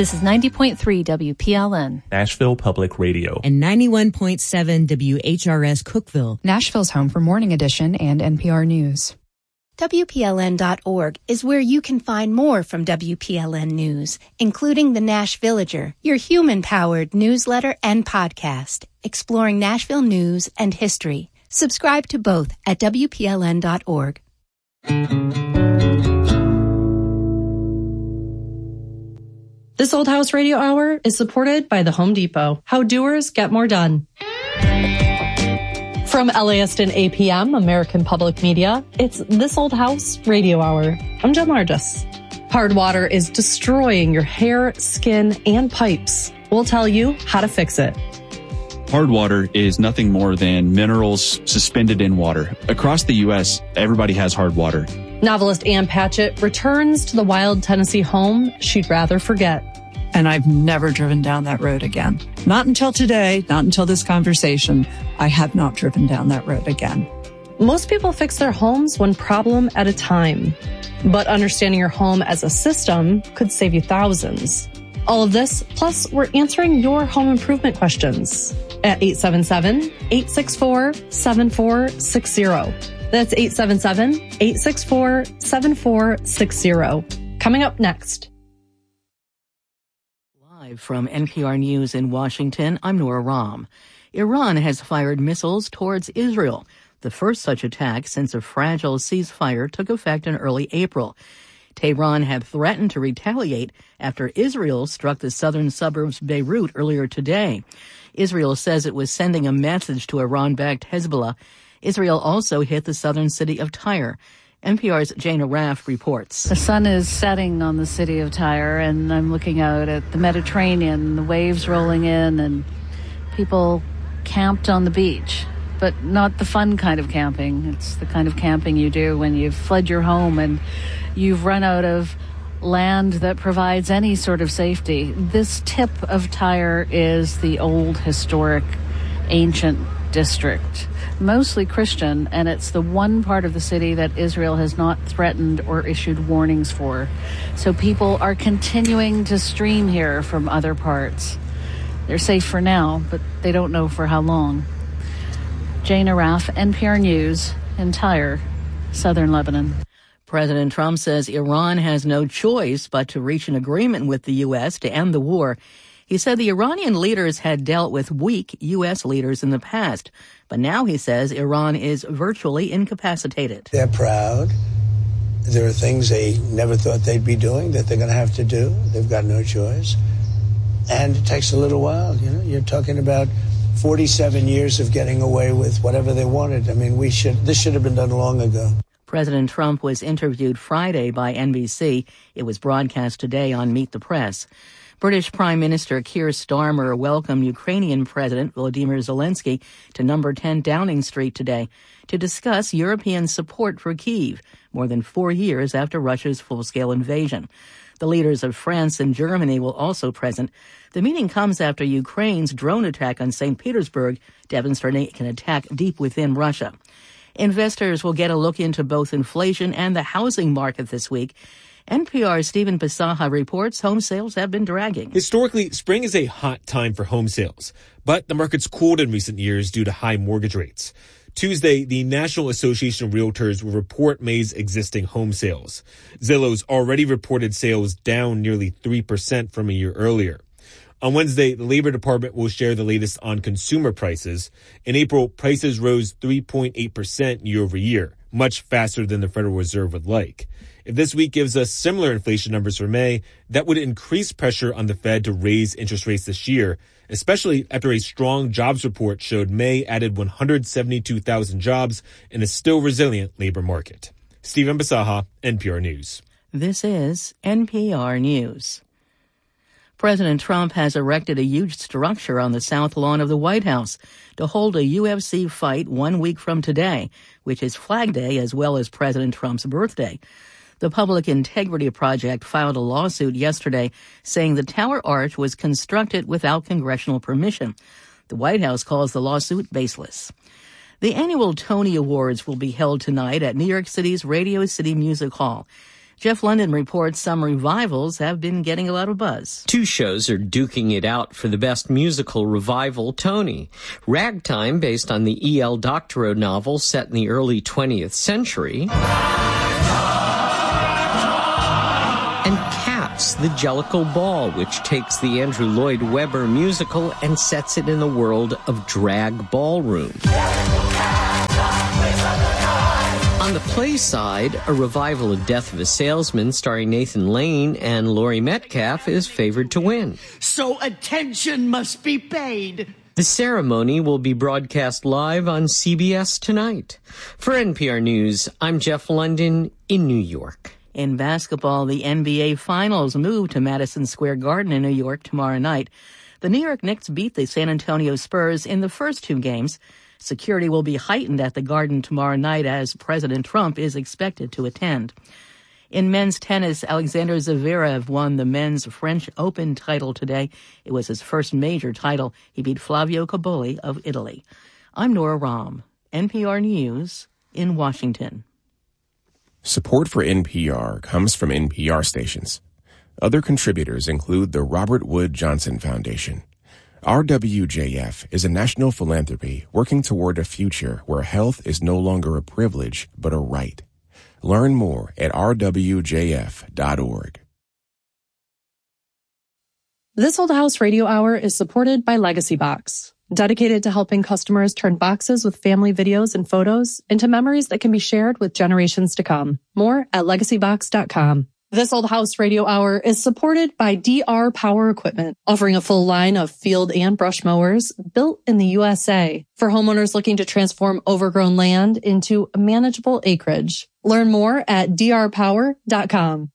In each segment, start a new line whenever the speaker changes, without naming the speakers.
This is 90.3 WPLN.
Nashville Public Radio.
And 91.7 WHRS Cookeville.
Nashville's home for Morning Edition and NPR News.
WPLN.org is where you can find more from WPLN News, including the Nash Villager, your human-powered newsletter and podcast, exploring Nashville news and history. Subscribe to both at WPLN.org.
This Old House Radio Hour is supported by the Home Depot. How doers get more done. From LAiston APM, American Public Media, it's This Old House Radio Hour. I'm Jen Largis. Hard water is destroying your hair, skin, and pipes. We'll tell you how to fix it.
Hard water is nothing more than minerals suspended in water. Across the U.S., everybody has hard water.
Novelist Ann Patchett returns to the wild Tennessee home she'd rather forget.
And I've never driven down that road again. Not until today, not until this conversation. I have not driven down that road again.
Most people fix their homes one problem at a time. But understanding your home as a system could save you thousands. All of this, plus we're answering your home improvement questions at 877-864-7460. That's 877-864-7460. Coming up next.
From NPR News in Washington, I'm Nora Rahm. Iran has fired missiles towards Israel, the first such attack since a fragile ceasefire took effect in early April. Tehran had threatened to retaliate after Israel struck the southern suburbs Beirut earlier today. Israel says it was sending a message to Iran-backed Hezbollah. Israel also hit the southern city of Tyre. NPR's Jana Raff reports.
The sun is setting on the city of Tyre, and I'm looking out at the Mediterranean, the waves rolling in, and people camped on the beach. But not the fun kind of camping. It's the kind of camping you do when you've fled your home and you've run out of land that provides any sort of safety. This tip of Tyre is the old, historic, ancient district, mostly Christian, and it's the one part of the city that Israel has not threatened or issued warnings for. So people are continuing to stream here from other parts. They're safe for now, but they don't know for how long. Jana Raff, NPR News, in Tyre, southern Lebanon.
President Trump says Iran has no choice but to reach an agreement with the U.S. to end the war. He said the Iranian leaders had dealt with weak U.S. leaders in the past, but now he says Iran is virtually incapacitated.
They're proud. There are things they never thought they'd be doing that they're going to have to do. They've got no choice. And it takes a little while. You know, you're talking about 47 years of getting away with whatever they wanted. I mean, this should have been done long ago.
President Trump was interviewed Friday by NBC. It was broadcast today on Meet the Press. British Prime Minister Keir Starmer welcomed Ukrainian President Volodymyr Zelensky to number 10 Downing Street today to discuss European support for Kyiv, more than 4 years after Russia's full-scale invasion. The leaders of France and Germany will also present. The meeting comes after Ukraine's drone attack on St. Petersburg, demonstrating it can attack deep within Russia. Investors will get a look into both inflation and the housing market this week. NPR's Stephen Pasaha reports home sales have been dragging.
Historically, spring is a hot time for home sales, but the market's cooled in recent years due to high mortgage rates. Tuesday, the National Association of Realtors will report May's existing home sales. Zillow's already reported sales down nearly 3% from a year earlier. On Wednesday, the Labor Department will share the latest on consumer prices. In April, prices rose 3.8% year over year, much faster than the Federal Reserve would like. If this week gives us similar inflation numbers for May, that would increase pressure on the Fed to raise interest rates this year, especially after a strong jobs report showed May added 172,000 jobs in a still resilient labor market. Stephen Basaha, NPR News.
This is NPR News. President Trump has erected a huge structure on the south lawn of the White House to hold a UFC fight 1 week from today, which is Flag Day as well as President Trump's birthday. The Public Integrity Project filed a lawsuit yesterday saying the Tower Arch was constructed without congressional permission. The White House calls the lawsuit baseless. The annual Tony Awards will be held tonight at New York City's Radio City Music Hall. Jeff London reports some revivals have been getting a lot of buzz.
Two shows are duking it out for the Best Musical Revival Tony. Ragtime, based on the E.L. Doctorow novel set in the early 20th century. And Cats, the Jellicle Ball, which takes the Andrew Lloyd Webber musical and sets it in the world of drag ballroom. On the play side, a revival of Death of a Salesman starring Nathan Lane and Laurie Metcalf is favored to win.
So attention must be paid.
The ceremony will be broadcast live on CBS tonight. For NPR News, I'm Jeff London in New York.
In basketball, the NBA Finals move to Madison Square Garden in New York tomorrow night. The New York Knicks beat the San Antonio Spurs in the first two games. Security will be heightened at the Garden tomorrow night as President Trump is expected to attend. In men's tennis, Alexander Zverev won the men's French Open title today. It was his first major title. He beat Flavio Cobolli of Italy. I'm Nora Rahm, NPR News in Washington.
Support for NPR comes from NPR stations. Other contributors include the Robert Wood Johnson Foundation. RWJF is a national philanthropy working toward a future where health is no longer a privilege, but a right. Learn more at rwjf.org.
This Old House Radio Hour is supported by Legacy Box, dedicated to helping customers turn boxes with family videos and photos into memories that can be shared with generations to come. More at legacybox.com. This Old House Radio Hour is supported by DR Power Equipment, offering a full line of field and brush mowers built in the USA for homeowners looking to transform overgrown land into manageable acreage. Learn more at drpower.com.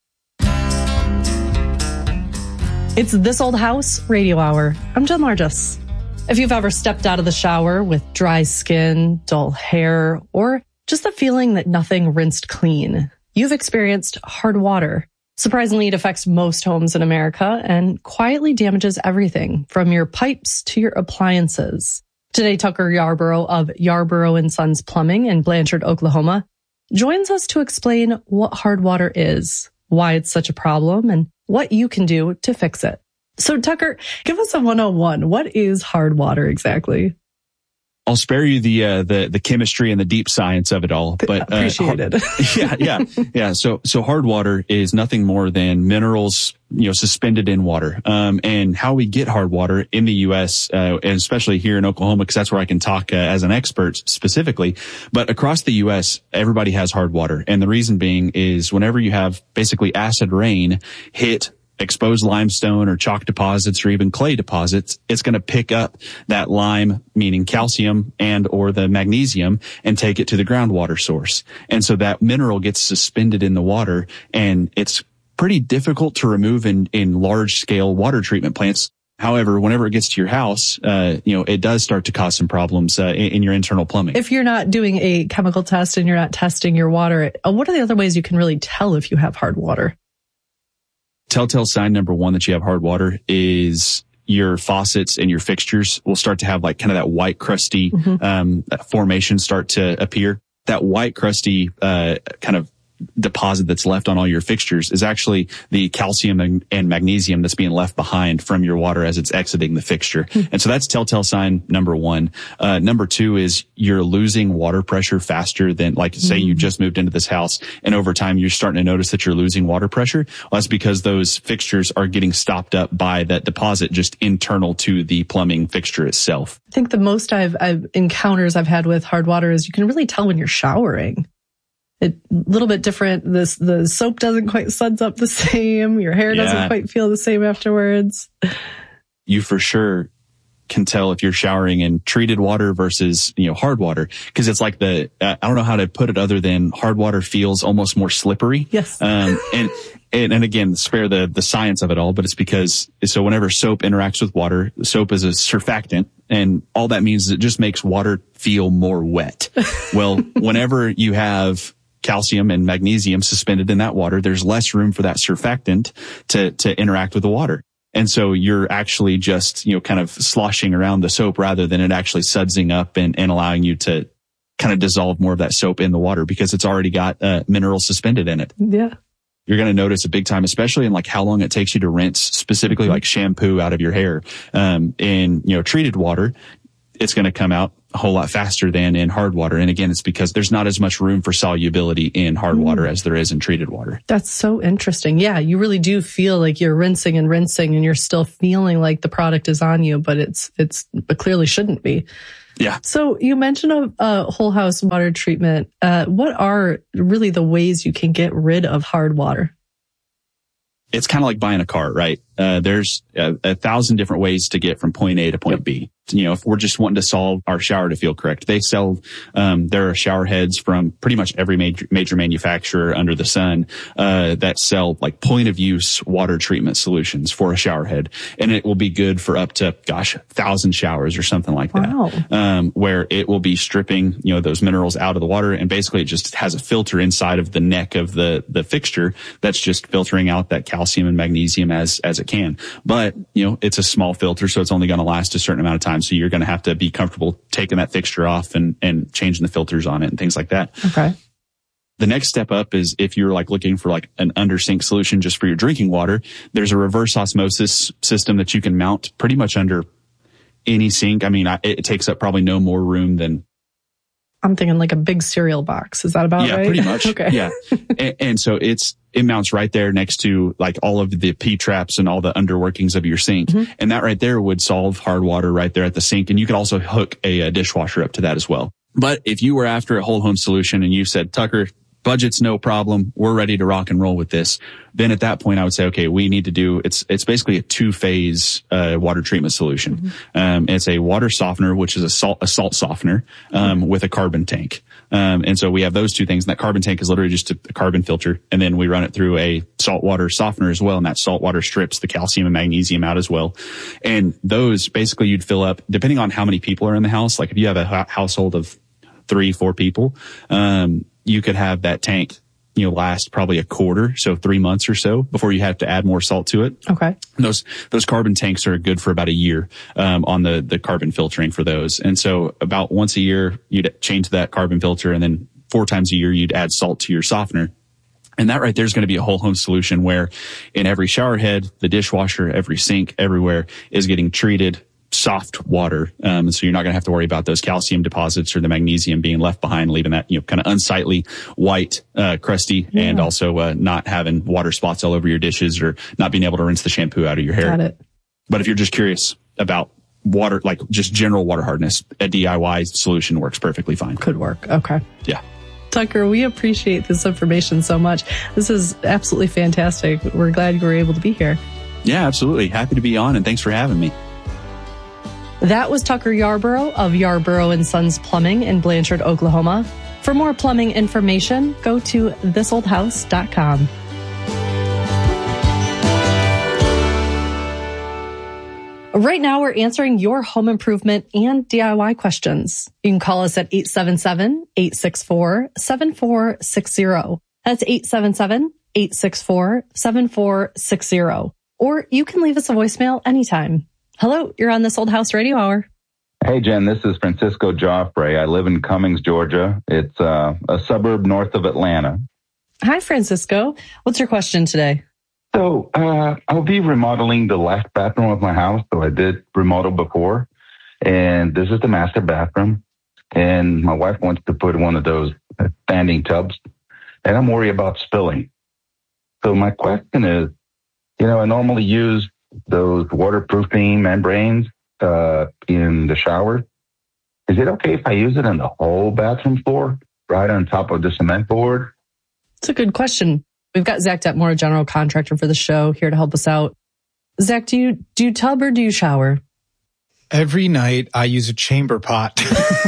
It's This Old House Radio Hour. I'm Jen Largis. If you've ever stepped out of the shower with dry skin, dull hair, or just the feeling that nothing rinsed clean, you've experienced hard water. Surprisingly, it affects most homes in America and quietly damages everything from your pipes to your appliances. Today, Tucker Yarborough of Yarborough & Sons Plumbing in Blanchard, Oklahoma, joins us to explain what hard water is, why it's such a problem, and what you can do to fix it. So, Tucker, give us a 101. What is hard water exactly?
I'll spare you the chemistry and the deep science of it all, but
appreciated.
Yeah. So hard water is nothing more than minerals, suspended in water. And how we get hard water in the U.S., and especially here in Oklahoma, because that's where I can talk as an expert specifically. But across the U.S., everybody has hard water, and the reason being is whenever you have basically acid rain hit exposed limestone or chalk deposits or even clay deposits, it's going to pick up that lime, meaning calcium, and or the magnesium, and take it to the groundwater source. And so that mineral gets suspended in the water, and it's pretty difficult to remove in large scale water treatment plants. However, whenever it gets to your house, it does start to cause some problems in your internal plumbing.
If you're not doing a chemical test and you're not testing your water, what are the other ways you can really tell if you have hard water?
Telltale sign number one that you have hard water is your faucets and your fixtures will start to have like kind of that white crusty formation start to appear. That white crusty kind of deposit that's left on all your fixtures is actually the calcium and magnesium that's being left behind from your water as it's exiting the fixture. And so that's telltale sign number one. Number two is you're losing water pressure faster than, like, say you just moved into this house and over time you're starting to notice that you're losing water pressure. Well, that's because those fixtures are getting stopped up by that deposit just internal to the plumbing fixture itself.
I think the most encounters I've had with hard water is you can really tell when you're showering. A little bit different. The soap doesn't quite suds up the same. Your hair doesn't quite feel the same afterwards.
You for sure can tell if you're showering in treated water versus, hard water. Cause it's like I don't know how to put it other than hard water feels almost more slippery.
Yes.
And again, spare the science of it all, but it's because, so whenever soap interacts with water, soap is a surfactant, and all that means is it just makes water feel more wet. Well, whenever you have calcium and magnesium suspended in that water, there's less room for that surfactant to interact with the water. And so you're actually just, kind of sloshing around the soap rather than it actually sudsing up and allowing you to kind of dissolve more of that soap in the water because it's already got minerals suspended in it.
Yeah.
you're going to notice a big time, especially in like how long it takes you to rinse specifically like shampoo out of your hair. In, treated water, it's going to come out a whole lot faster than in hard water. And again, it's because there's not as much room for solubility in hard water as there is in treated water.
That's so interesting. Yeah, you really do feel like you're rinsing and you're still feeling like the product is on you, but it clearly shouldn't be.
Yeah.
So you mentioned a whole house water treatment. What are really the ways you can get rid of hard water?
It's kind of like buying a car, right? There's 1,000 different ways to get from point A to point B. If we're just wanting to solve our shower to feel correct, they sell, there are shower heads from pretty much every major manufacturer under the sun, that sell like point of use water treatment solutions for a shower head. And it will be good for up to, 1,000 showers or something like that.
Wow.
Where it will be stripping, those minerals out of the water. And basically it just has a filter inside of the neck of the fixture that's just filtering out that calcium and magnesium as it can. But, it's a small filter, so it's only going to last a certain amount of time. So you're going to have to be comfortable taking that fixture off and changing the filters on it and things like that.
Okay.
The next step up is if you're like looking for like an under sink solution just for your drinking water, there's a reverse osmosis system that you can mount pretty much under any sink. I mean, it takes up probably no more room than,
I'm thinking like a big cereal box. Is that about right?
Yeah, pretty much.
Okay.
Yeah. And so it mounts right there next to like all of the P-traps and all the underworkings of your sink. Mm-hmm. And that right there would solve hard water right there at the sink. And you could also hook a dishwasher up to that as well. But if you were after a whole home solution and you said, Tucker, budget's no problem, we're ready to rock and roll with this, then at that point I would say, okay, we need to do, it's basically a 2-phase water treatment solution. Mm-hmm. It's a water softener, which is a salt softener with a carbon tank. And so we have those two things, and that carbon tank is literally just a carbon filter, and then we run it through a saltwater softener as well, and that saltwater strips the calcium and magnesium out as well. And those basically you'd fill up, depending on how many people are in the house. Like if you have a household of 3-4 people, you could have that tank, last probably a quarter, so 3 months or so before you have to add more salt to it.
Okay.
Those carbon tanks are good for about a year, on the carbon filtering for those. And so about once a year, you'd change that carbon filter, and then 4 times a year, you'd add salt to your softener. And that right there is going to be a whole home solution where in every shower head, the dishwasher, every sink, everywhere is getting treated soft water. So you're not going to have to worry about those calcium deposits or the magnesium being left behind, leaving that, kind of unsightly, white, crusty, and also, not having water spots all over your dishes or not being able to rinse the shampoo out of your hair.
Got it.
But if you're just curious about water, like just general water hardness, a DIY solution works perfectly fine.
Could work. Okay.
Yeah.
Tucker, we appreciate this information so much. This is absolutely fantastic. We're glad you were able to be here.
Yeah, absolutely. Happy to be on, and thanks for having me.
That was Tucker Yarborough of Yarborough & Sons Plumbing in Blanchard, Oklahoma. For more plumbing information, go to thisoldhouse.com. Right now, we're answering your home improvement and DIY questions. You can call us at 877-864-7460. That's 877-864-7460. Or you can leave us a voicemail anytime. Hello, you're on This Old House Radio Hour.
Hey, Jen, this is Francisco Joffre. I live in Cummings, Georgia. It's a suburb north of Atlanta.
Hi, Francisco. What's your question today?
So I'll be remodeling the last bathroom of my house. So I did remodel before, and this is the master bathroom. And my wife wants to put one of those standing tubs, and I'm worried about spilling. So my question is, I normally use those waterproofing membranes in the shower. Is it okay if I use it on the whole bathroom floor, right on top of the cement board?
It's a good question. We've got Zach Detmore, general contractor for the show, here to help us out. Zach, do you tub or do you shower?
Every night I use a chamber pot.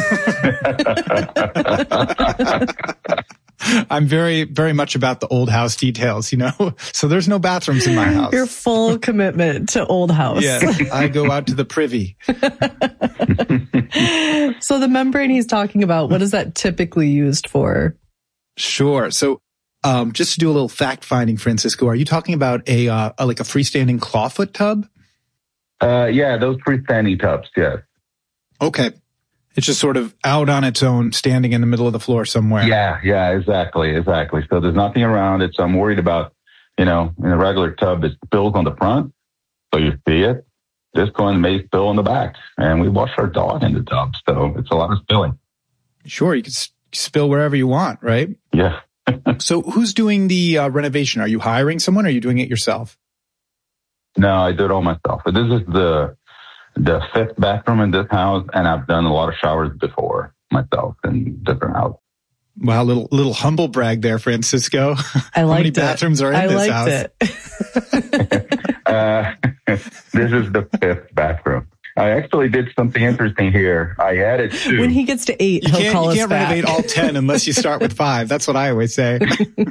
I'm very, very much about the old house details, so there's no bathrooms in my house.
Your full commitment to old house.
Yeah, I go out to the privy.
So the membrane he's talking about, what is that typically used for?
Sure. So, just to do a little fact finding, Francisco, are you talking about a freestanding clawfoot tub?
Yeah, those freestanding tubs. Yes.
Okay. It's just sort of out on its own, standing in the middle of the floor somewhere.
Yeah, exactly. So there's nothing around it. So I'm worried about in a regular tub, it spills on the front, so you see it. This one may spill on the back, and we wash our dog in the tub, so it's a lot of spilling.
Sure, you can spill wherever you want, right?
Yeah.
So who's doing the renovation? Are you hiring someone, or are you doing it yourself?
No, I do it all myself. This is the fifth bathroom in this house, and I've done a lot of showers before myself in different houses.
Wow, little humble brag there, Francisco.
I liked
How many
it.
bathrooms are in this house?
This is the fifth bathroom. I actually did something interesting here. I added 2.
When he gets to 8, he'll call us back.
You can't renovate all 10 unless you start with 5. That's what I always say.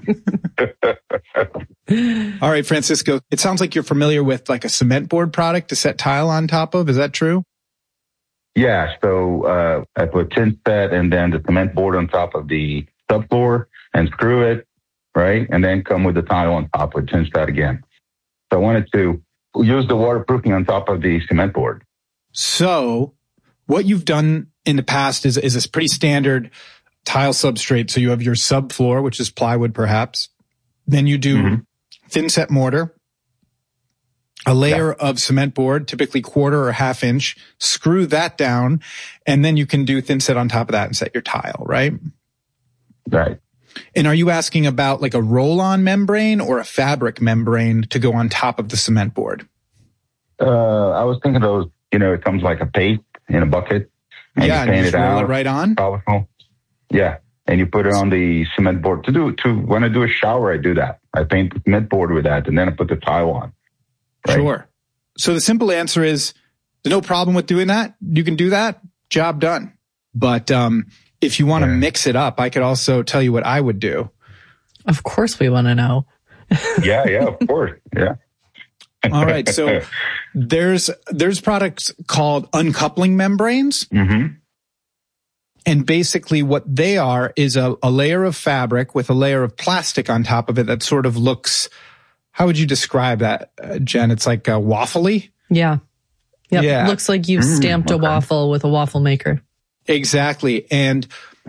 All right, Francisco, it sounds like you're familiar with like a cement board product to set tile on top of. Is that true?
Yeah, so I put tin set and then the cement board on top of the subfloor and screw it, right? And then come with the tile on top with tin set again. So I wanted to use the waterproofing on top of the cement board.
So what you've done in the past is a pretty standard tile substrate. So you have your subfloor, which is plywood perhaps. Then you do thin set mortar, a layer of cement board, typically 1/4 or 1/2 inch, screw that down, and then you can do thin set on top of that and set your tile, right?
Right.
And are you asking about like a roll-on membrane or a fabric membrane to go on top of the cement board?
I was thinking those, it comes like a paste in a bucket. And you paint
just
it
roll
out.
it right on?
Powerful. Yeah. And you put it on the cement board. When I do a shower, I do that. I paint the cement board with that, and then I put the tile on. Right?
Sure. So the simple answer is there's no problem with doing that. You can do that. Job done. But if you want to mix it up, I could also tell you what I would do.
Of course we want to know.
Yeah, of course. Yeah.
All right. So there's products called uncoupling membranes.
Mm-hmm.
And basically what they are is a layer of fabric with a layer of plastic on top of it that sort of looks, how would you describe that, Jen? It's like waffly?
Yeah. Yep.
Yeah.
Looks like you've stamped a waffle with a waffle maker.
Exactly. And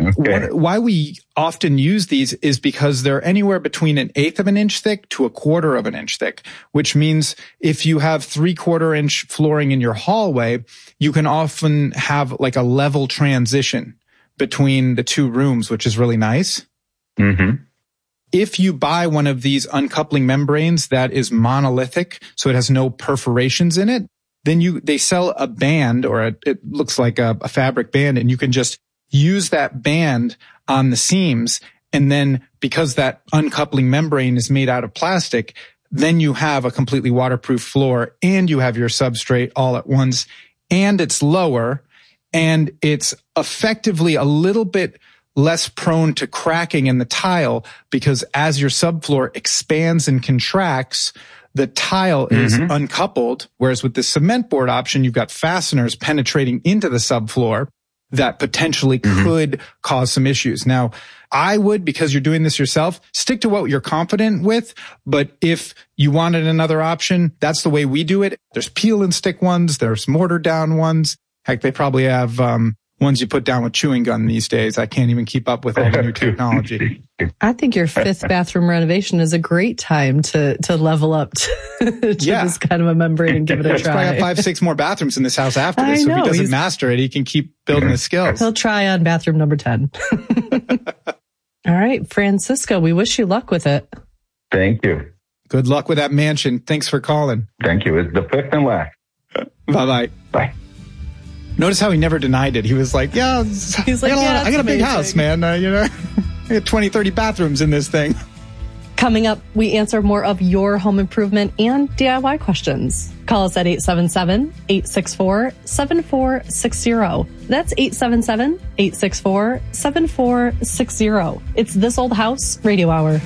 why we often use these is because they're anywhere between 1/8 of an inch thick to 1/4 of an inch thick, which means if you have 3/4 inch flooring in your hallway, you can often have like a level transition between the two rooms, which is really nice.
Mm-hmm.
If you buy one of these uncoupling membranes that is monolithic, so it has no perforations in it, then they sell a band, or it looks like a fabric band, and you can just use that band on the seams. And then because that uncoupling membrane is made out of plastic, then you have a completely waterproof floor and you have your substrate all at once, and it's lower and it's effectively a little bit less prone to cracking in the tile, because as your subfloor expands and contracts, the tile is uncoupled. Whereas with the cement board option, you've got fasteners penetrating into the subfloor that potentially could cause some issues. Now, I would, because you're doing this yourself, stick to what you're confident with. But if you wanted another option, that's the way we do it. There's peel and stick ones. There's mortar down ones. Heck, they probably have ones you put down with chewing gum these days. I can't even keep up with all the new technology.
I think your 5th bathroom renovation is a great time to level up to this kind of a membrane and give it a try.
I got 5-6 more bathrooms in this house after this. So if he doesn't master it, he can keep building his skills.
He'll try on bathroom number 10. All right, Francisco, we wish you luck with it.
Thank you.
Good luck with that mansion. Thanks for calling.
Thank you. It's the 5th and last.
Bye-bye.
Bye.
Notice how he never denied it. He was like, I got a big house, man. I got 20, 30 bathrooms in this thing.
Coming up, we answer more of your home improvement and DIY questions. Call us at 877-864-7460. That's 877-864-7460. It's This Old House Radio Hour.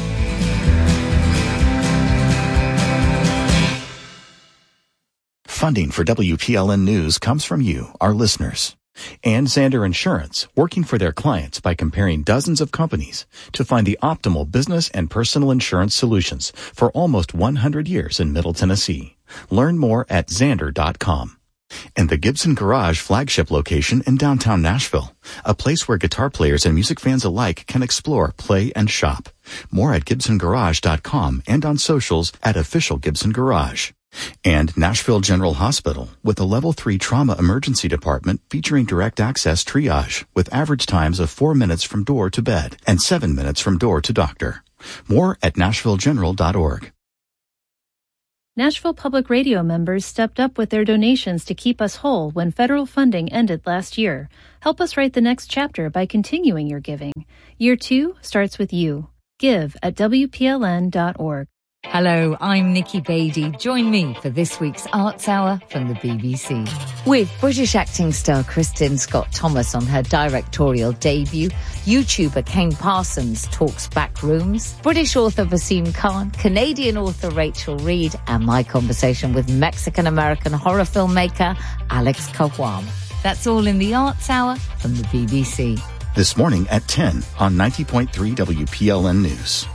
Funding for WPLN News comes from you, our listeners. And Zander Insurance, working for their clients by comparing dozens of companies to find the optimal business and personal insurance solutions for almost 100 years in Middle Tennessee. Learn more at Zander.com. And the Gibson Garage flagship location in downtown Nashville, a place where guitar players and music fans alike can explore, play, and shop. More at GibsonGarage.com and on socials at Official Gibson Garage. And Nashville General Hospital with a Level 3 trauma emergency department featuring direct access triage with average times of 4 minutes from door to bed and 7 minutes from door to doctor. More at NashvilleGeneral.org.
Nashville Public Radio members stepped up with their donations to keep us whole when federal funding ended last year. Help us write the next chapter by continuing your giving. Year 2 starts with you. Give at WPLN.org.
Hello, I'm Nikki Beattie. Join me for this week's Arts Hour from the BBC. With British acting star Kristin Scott Thomas on her directorial debut, YouTuber Kane Parsons talks Backrooms, British author Basim Khan, Canadian author Rachel Reed, and my conversation with Mexican-American horror filmmaker Alex Cahuam. That's all in the Arts Hour from the BBC.
This morning at 10 on 90.3 WPLN News.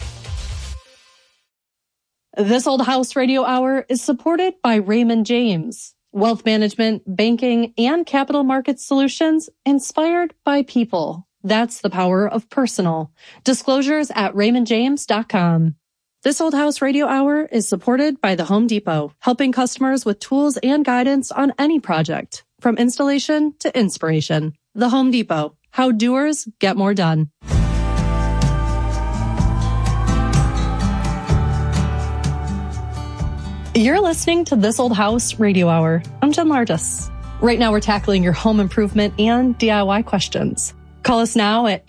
This Old House Radio Hour is supported by Raymond James. Wealth management, banking, and capital markets solutions inspired by people. That's the power of personal. Disclosures at RaymondJames.com. This Old House Radio Hour is supported by the Home Depot, helping customers with tools and guidance on any project, from installation to inspiration. The Home Depot, how doers get more done. You're listening to This Old House Radio Hour. I'm Jen Lardis. Right now we're tackling your home improvement and DIY questions. Call us now at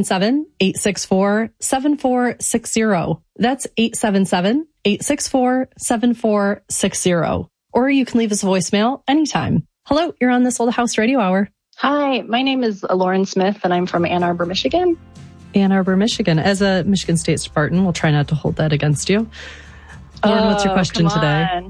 877-864-7460. That's 877-864-7460. Or you can leave us a voicemail anytime. Hello, you're on This Old House Radio Hour.
Hi, my name is Lauren Smith and I'm from Ann Arbor, Michigan.
Ann Arbor, Michigan. As a Michigan State Spartan, we'll try not to hold that against you. Lauren, what's your question today?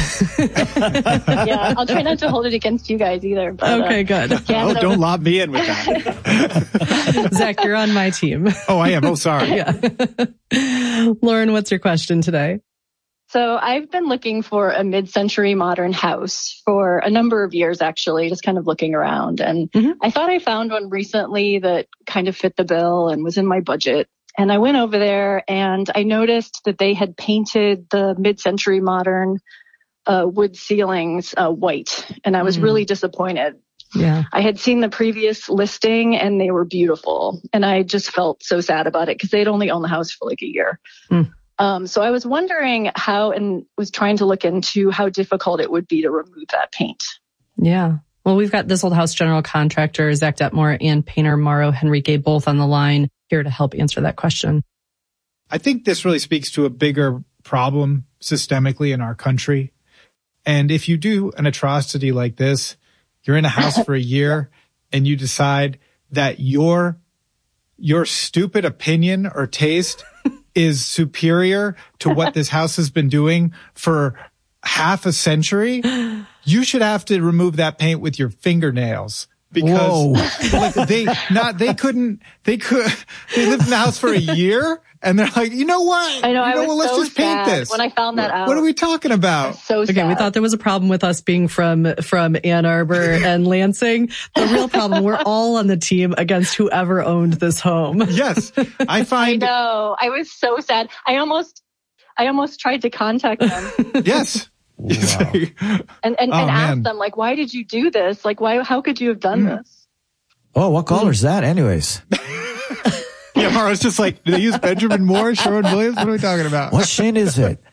Yeah, I'll try not to hold it against you guys either. But,
okay, good.
Oh, don't lob me in with that.
Zach, you're on my team.
Oh, I am. Oh, sorry.
Yeah. Lauren, what's your question today?
So I've been looking for a mid-century modern house for a number of years, actually, just kind of looking around. And I thought I found one recently that kind of fit the bill and was in my budget. And I went over there and I noticed that they had painted the mid-century modern wood ceilings white. And I was really disappointed.
Yeah.
I had seen the previous listing and they were beautiful. And I just felt so sad about it because they'd only owned the house for like a year. So I was wondering how, and was trying to look into how difficult it would be to remove that paint.
Yeah. Well, we've got This Old House general contractor Zach Detmore and painter Mauro Henrique both on the line here to help answer that question.
I think this really speaks to a bigger problem systemically in our country. And if you do an atrocity like this, you're in a house for a year and you decide that your stupid opinion or taste is superior to what this house has been doing for half a century, you should have to remove that paint with your fingernails. Because like, they lived in the house for a year and they're like, you know what?
I know,
let's just paint this.
When I found that out.
What are we talking about?
So sad.
Okay, we thought there was a problem with us being from Ann Arbor and Lansing. The real problem, we're all on the team against whoever owned this home.
Yes. I
know. I was so sad. I almost tried to contact them.
Yes.
Wow. and ask them, like, why did you do this? Like, how could you have done this?
Oh, what color is that anyways?
Yeah, Mara's just like, do they use Benjamin Moore, Sherwin-Williams? What are we talking about?
What shade is it?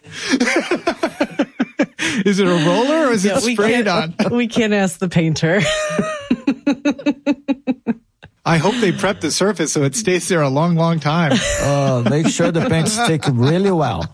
Is it a roller or is it sprayed on?
We can't ask the painter.
I hope they prep the surface so it stays there a long, long time.
Oh, make sure the paint stick really well.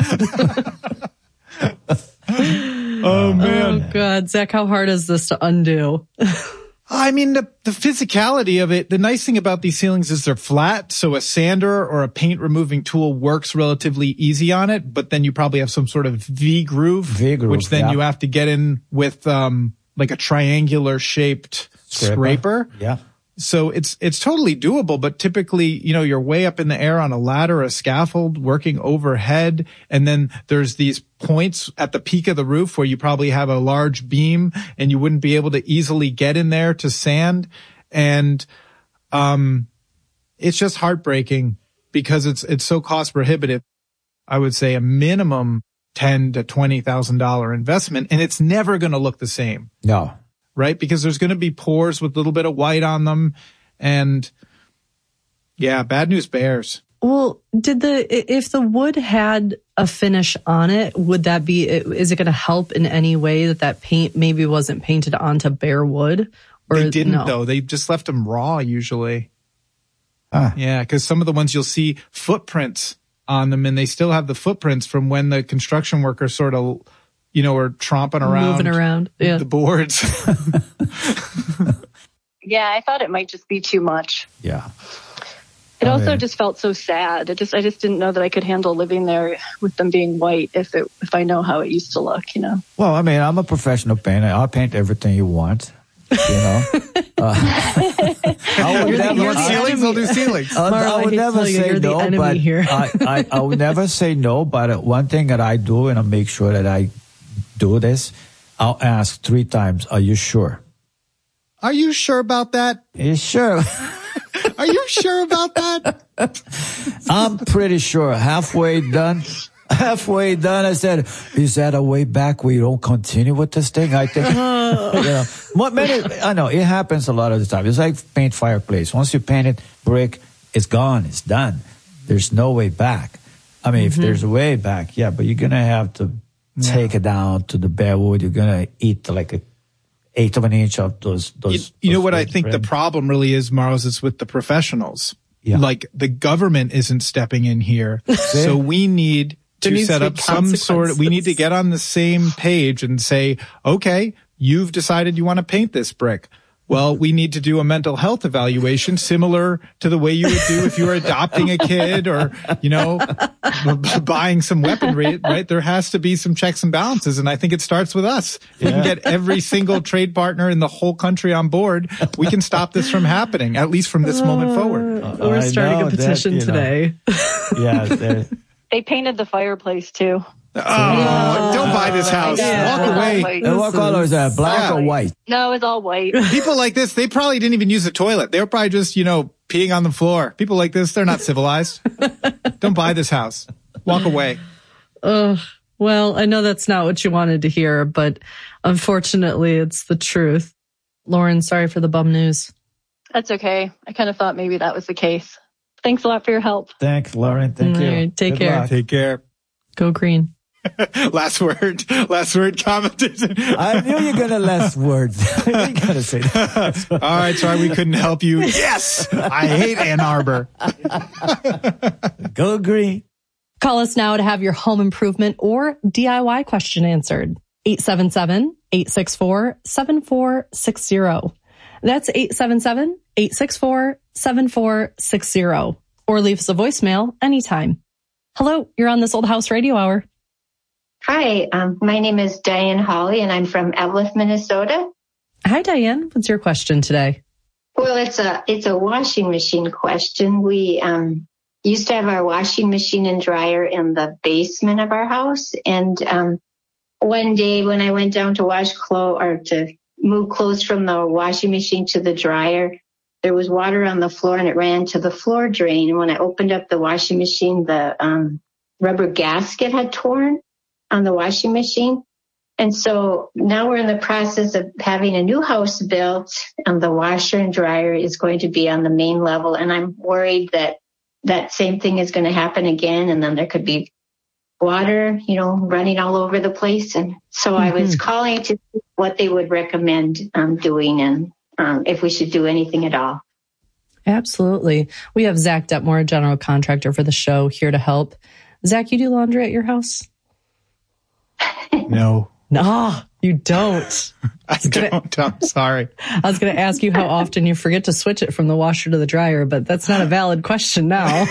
Oh, man.
Oh, God. Zach, how hard is this to undo?
I mean, the physicality of it, the nice thing about these ceilings is they're flat, so a sander or a paint removing tool works relatively easy on it, but then you probably have some sort of V-groove, which then you have to get in with like a triangular shaped scraper.
Yeah.
So it's totally doable, but typically, you're way up in the air on a ladder, a scaffold working overhead. And then there's these points at the peak of the roof where you probably have a large beam and you wouldn't be able to easily get in there to sand. And, it's just heartbreaking because it's so cost prohibitive. I would say a minimum $10,000 to $20,000 investment, and it's never going to look the same.
No.
Right? Because there's going to be pores with a little bit of white on them. And yeah, bad news bears.
Well, if the wood had a finish on it, is it going to help in any way that paint maybe wasn't painted onto bare wood? Or
they didn't
no?
though. They just left them raw usually. Yeah, because some of the ones you'll see footprints on them, and they still have the footprints from when the construction workers sort of, were tromping around.
Moving around, yeah.
The boards.
Yeah, I thought it might just be too much.
Yeah.
It also just felt so sad. I just didn't know that I could handle living there with them being white if I know how it used to look,
Well, I mean, I'm a professional painter. I'll paint everything you want. I would never
ceilings. I'll do ceilings.
I would never say no, but I would never say no. But one thing that I do, and I make sure that I do this, I'll ask 3 times. Are you sure?
Are you sure about that?
Are you sure?
Are you sure about that?
I'm pretty sure. Halfway done, I said, is that a way back we don't continue with this thing? I think, I know it happens a lot of the time. It's like paint fireplace. Once you paint it brick, it's gone. It's done. There's no way back. I mean, if there's a way back, yeah, but you're going to have to take it down to the bare wood. You're going to eat like a 1/8 of an inch of those.
You know what I think the problem really is, Marlos, is with the professionals.
Yeah.
Like the government isn't stepping in here. So we need to set up some sort we need to get on the same page and say, okay, you've decided you want to paint this brick. Well, we need to do a mental health evaluation similar to the way you would do if you were adopting a kid or, buying some weaponry, right? There has to be some checks and balances. And I think it starts with us. If we can get every single trade partner in the whole country on board, we can stop this from happening, at least from this moment forward.
We're starting a petition today.
Yeah.
They painted the fireplace too.
Oh, don't buy this house.
Yeah.
Walk away.
And what color is that? Black or white?
No, it's all white.
People like this, they probably didn't even use the toilet. They were probably just, peeing on the floor. People like this, they're not civilized. Don't buy this house. Walk away.
Well, I know that's not what you wanted to hear, but unfortunately, it's the truth. Lauren, sorry for the bum news.
That's okay. I kind of thought maybe that was the case. Thanks a lot for your help.
Thanks, Lauren. Thank you.
Right, take care.
Luck.
Take care.
Go green.
Last word competition.
I knew you were going to last words. You got to say that.
All right, sorry we couldn't help you. Yes, I hate Ann Arbor.
Go green.
Call us now to have your home improvement or DIY question answered. 877-864-7460. That's 877-864-7460. Or leave us a voicemail anytime. Hello, you're on This Old House Radio Hour.
Hi, my name is Diane Hawley, and I'm from Eveleth, Minnesota.
Hi, Diane. What's your question today?
Well, it's a washing machine question. We used to have our washing machine and dryer in the basement of our house, and one day when I went down to wash clothes or to move clothes from the washing machine to the dryer, there was water on the floor and it ran to the floor drain. And when I opened up the washing machine, the rubber gasket had torn on the washing machine. And so now we're in the process of having a new house built, and the washer and dryer is going to be on the main level. And I'm worried that that same thing is going to happen again. And then there could be water, running all over the place. And so I was calling to see what they would recommend doing and if we should do anything at all.
Absolutely. We have Zach Detmore, general contractor for the show, here to help. Zach, you do laundry at your house?
No.
No, you don't.
I don't. I'm sorry.
I was going to ask you how often you forget to switch it from the washer to the dryer, but that's not a valid question now.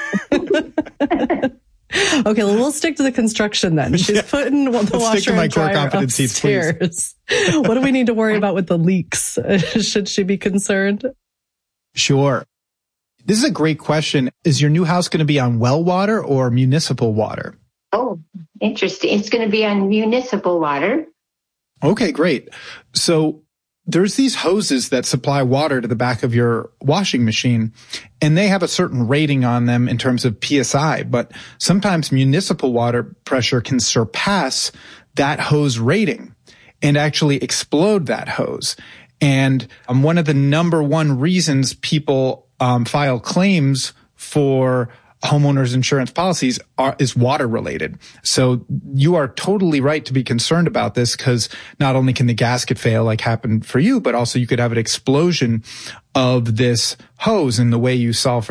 Okay, well, we'll stick to the construction then. She's putting the washer and dryer upstairs. What do we need to worry about with the leaks? Should she be concerned?
Sure. This is a great question. Is your new house going to be on well water or municipal water?
Oh, Interesting. It's going to be on municipal water.
Okay, great. So there's these hoses that supply water to the back of your washing machine, and they have a certain rating on them in terms of PSI, but sometimes municipal water pressure can surpass that hose rating and actually explode that hose. And one of the number one reasons people file claims for homeowners insurance policies is water related. So you are totally right to be concerned about this, because not only can the gasket fail like happened for you, but also you could have an explosion of this hose in the way you saw for